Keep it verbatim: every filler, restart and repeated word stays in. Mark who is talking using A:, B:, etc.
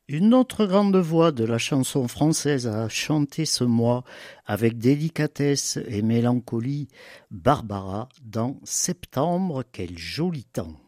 A: Une autre grande voix de la chanson française a chanté ce mois avec délicatesse et mélancolie Barbara dans Septembre, quel joli temps.